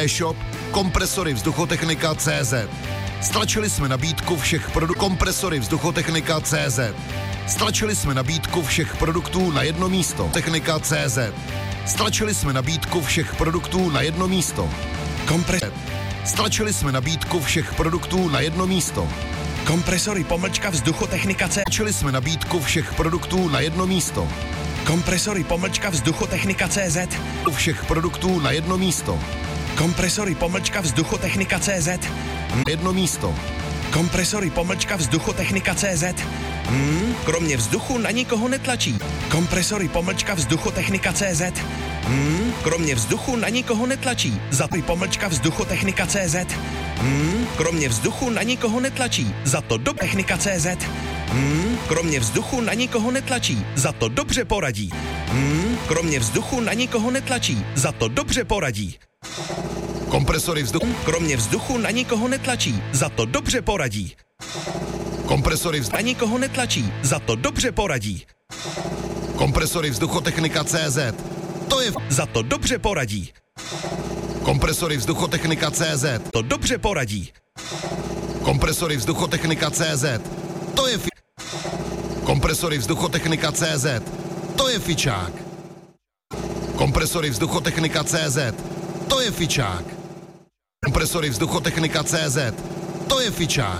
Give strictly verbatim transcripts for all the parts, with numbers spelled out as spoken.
e-shop kompresory vzduchotechnika tečka cé zet. Stlačili jsme nabídku všech produktů kompresory vzduchotechnika tečka cé zet. Stlačili jsme nabídku všech produktů na jedno místo. Technika tečka cé zet. Stlačili jsme nabídku všech produktů na jedno místo. Kompres. Stlačili jsme nabídku všech produktů na jedno místo. Kompresory pomlčka vzduchotechnika C. Stlačili jsme nabídku všech produktů na jedno místo. Kompresory pomlčka vzduchotechnika C Z. U všech produktů na jedno místo. Kompresory pomlčka vzduchotechnika C Z. Na jedno místo. Kompresory pomlčka vzduchotechnika C Z. Hmm, kromě vzduchu na nikoho netlačí. Kompresory pomlčka vzduchotechnika C Z. Hmm, kromě vzduchu na nikoho netlačí. Zapoj pomlčka vzduchotechnika C Z. Hmm, kromě vzduchu na nikoho netlačí. Za to do technika C Z. Hmm, kromě vzduchu na nikoho netlačí. Za to dobře poradí. Hmm, kromě vzduchu na nikoho netlačí. Za to dobře poradí. Kompresory vzduchu. Kromě vzduchu na nikoho netlačí. Za to dobře poradí. Kompresory vzduchu. Na nikoho netlačí. Za to dobře poradí. Kompresory vzduchotechnika tečka cé zet. To je... Za to dobře poradí. Kompresory vzduchotechnika tečka cé zet. To dobře poradí. Kompresory vzduchotechnika tečka cé zet. To je... Fi... Kompresory vzduchotechnika tečka cé zet. To je fičák. Kompresory vzduchotechnika tečka cé zet. To je fičák. Kompresory vzduchotechnika tečka cé zet. To je fičák.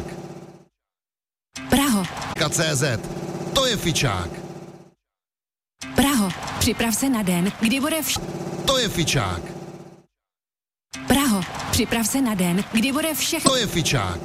Praho. .cé zet. To je fičák. Praho, připrav se na den, kdy bude vš... To je fičák. Praho, připrav se na den, kdy bude všechno... To je fičák.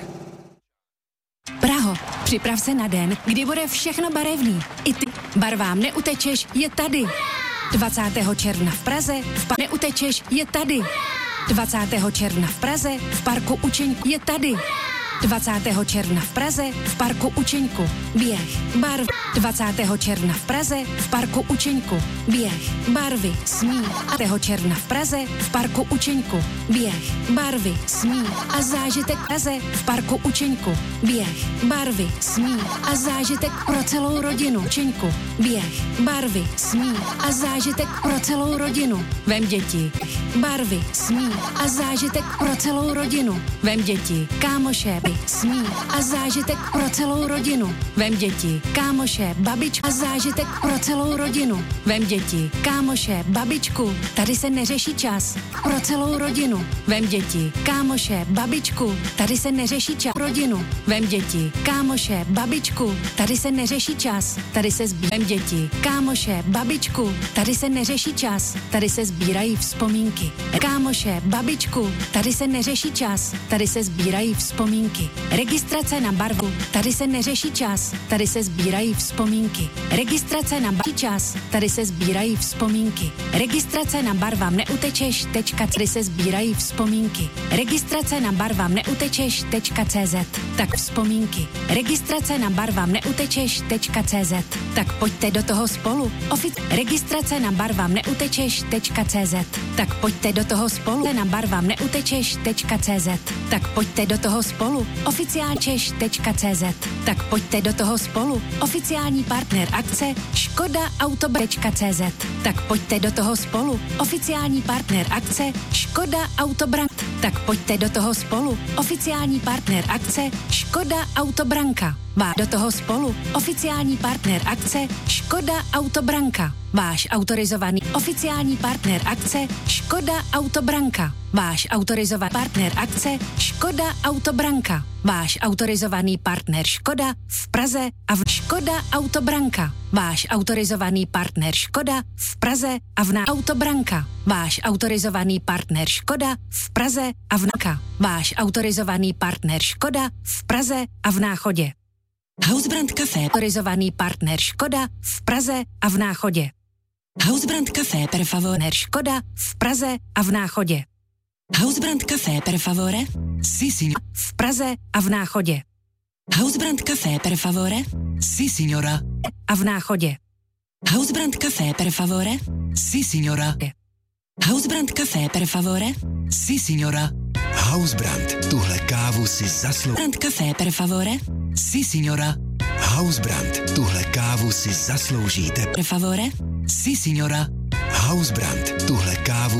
Praho, připrav se na den, kdy bude všechno barevný. I ty barvám neutečeš, je tady. dvacátého června v Praze, v pa... neutečeš, je tady. dvacátého června v Praze, v parku Učeňku, je tady. dvacátého června v Praze, v parku Učeňku, běh, barv. dvacátého června v Praze, v parku Učeňku, běh, barvy, smích. dvacátého června v Praze, v parku Učeňku, běh, barvy, smích a zážitek v Praze, v parku Učeňku, běh, barvy, smích a zážitek pro celou rodinu. Učeňku, běh, barvy, smích a zážitek pro celou rodinu. Vem děti, barvy, smích a zážitek pro celou rodinu. Vem děti, kámoše, smích a zážitek pro celou rodinu. Vem děti, kámoše, babičku a zážitek pro celou rodinu. Vem děti, kámoše, babičku, tady se neřeší čas. Pro celou rodinu. Vem děti, kámoše, babičku, tady se neřeší čas. Rodinu. Vem děti, kámoše, babičku, tady se neřeší čas. Tady se sbírají. Vem děti, kámoše, babičku, tady se neřeší čas. Tady se sbírají vzpomínky. Kámoše, babičku, tady se neřeší čas. Tady se sbírají vzpomínky. Registrace na barvu, tady se neřeší čas, tady se sbírají vzpomínky. Registrace na barvu čas, tady se sbírají vzpomínky. Registrace na barvám neutečeš, tečka, tady se sbírají vzpomínky. Registrace na barvám neutečeš, tečka cé zet, tak vzpomínky. Registrace na barvám neutečeš, tečka cé zet, tak pojďte do toho spolu. Ofic. Registrace na barvám neutečeš, tečka cé zet, tak pojďte do toho spolu. Na barvám neutečeš, tečka cé zet, tak pojďte do toho spolu. oficiálčeš tečka cé zet. Tak pojďte do toho spolu. Oficiální partner akce Škoda Auto tečka cé zet. Tak pojďte do toho spolu. Oficiální partner akce Škoda Autobrand. Tak pojďte do toho spolu. Oficiální partner akce Škoda Autobranka. Vá do toho spolu. Oficiální partner akce Škoda Autobranka. Váš autorizovaný oficiální partner akce Škoda Autobranka. Váš autorizovaný partner akce Škoda Autobranka. Váš autorizovaný partner Škoda v Praze a v Škoda Autobranka. Váš autorizovaný partner Škoda v Praze a v na Autobranka. Váš autorizovaný partner Škoda v Praze a v Náka. Váš autorizovaný partner Škoda v Praze a v Náchodě. Housebrand Café, autorizovaný partner Škoda v Praze a v Náchodě. Housebrand Café per favore Škoda v Praze a v Náchodě. Housebrand Café per favore? Si, signora. V Praze a v Náchodě. Housebrand Café per favore? Si, signora. A v Náchodě. Housebrand Café per favore? Si, signora. Housebrand Café per favore? Si, signora. Housebrand, tuhle kávu si zaslouží. Housebrand Café per favore? Si, signora. Housebrand, tuhle kávu si zasloužíte. Per favore? Si, signora. Housebrand, tuhle kávu